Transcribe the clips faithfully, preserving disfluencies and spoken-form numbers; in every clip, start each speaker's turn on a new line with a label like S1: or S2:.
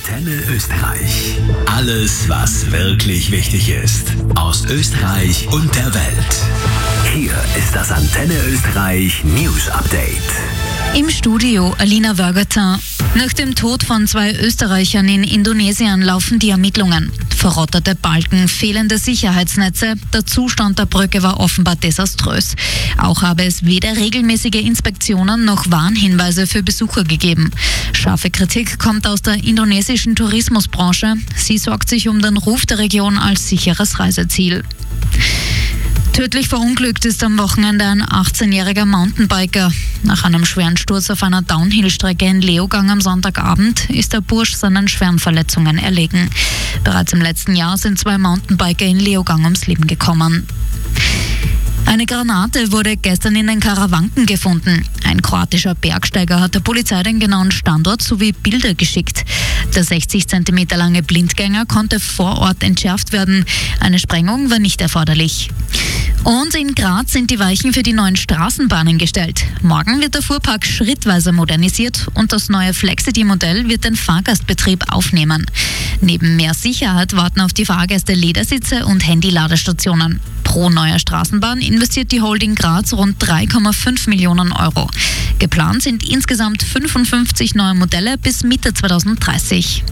S1: Antenne Österreich. Alles, was wirklich wichtig ist. Aus Österreich und der Welt. Hier ist das Antenne Österreich News Update.
S2: Im Studio Alina Wörgerter. Nach dem Tod von zwei Österreichern in Indonesien laufen die Ermittlungen. Verrottete Balken, fehlende Sicherheitsnetze, der Zustand der Brücke war offenbar desaströs. Auch habe es weder regelmäßige Inspektionen noch Warnhinweise für Besucher gegeben. Scharfe Kritik kommt aus der indonesischen Tourismusbranche. Sie sorgt sich um den Ruf der Region als sicheres Reiseziel. Tödlich verunglückt ist am Wochenende ein achtzehnjähriger Mountainbiker. Nach einem schweren Sturz auf einer Downhill-Strecke in Leogang am Sonntagabend ist der Bursch seinen schweren Verletzungen erlegen. Bereits im letzten Jahr sind zwei Mountainbiker in Leogang ums Leben gekommen. Eine Granate wurde gestern in den Karawanken gefunden. Ein kroatischer Bergsteiger hat der Polizei den genauen Standort sowie Bilder geschickt. Der sechzig Zentimeter lange Blindgänger konnte vor Ort entschärft werden. Eine Sprengung war nicht erforderlich. Und in Graz sind die Weichen für die neuen Straßenbahnen gestellt. Morgen wird der Fuhrpark schrittweise modernisiert und das neue Flexity-Modell wird den Fahrgastbetrieb aufnehmen. Neben mehr Sicherheit warten auf die Fahrgäste Ledersitze und Handy-Ladestationen. Pro neuer Straßenbahn investiert die Holding Graz rund drei Komma fünf Millionen Euro. Geplant sind insgesamt fünfundfünfzig neue Modelle bis Mitte zweitausenddreißig.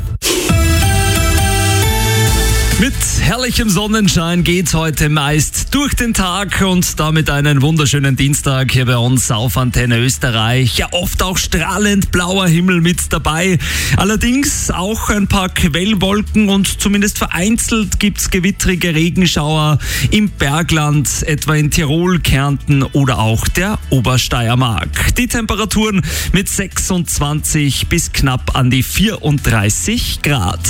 S3: Mit herrlichem Sonnenschein geht's heute meist durch den Tag und damit einen wunderschönen Dienstag hier bei uns auf Antenne Österreich. Ja, oft auch strahlend blauer Himmel mit dabei. Allerdings auch ein paar Quellwolken und zumindest vereinzelt gibt's gewittrige Regenschauer im Bergland, etwa in Tirol, Kärnten oder auch der Obersteiermark. Die Temperaturen mit sechsundzwanzig bis knapp an die vierunddreißig Grad.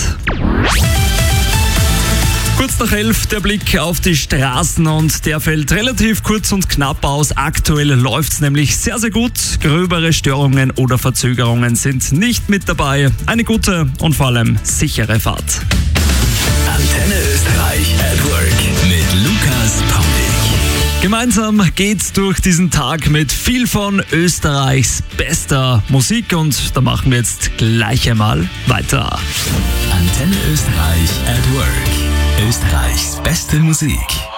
S3: Kurz nach elf der Blick auf die Straßen und der fällt relativ kurz und knapp aus. Aktuell läuft's nämlich sehr, sehr gut. Gröbere Störungen oder Verzögerungen sind nicht mit dabei. Eine gute und vor allem sichere Fahrt.
S1: Antenne Österreich at Work mit Lukas Paulik.
S3: Gemeinsam geht's durch diesen Tag mit viel von Österreichs bester Musik und da machen wir jetzt gleich einmal weiter.
S1: Antenne Österreich at Work. Österreichs beste Musik.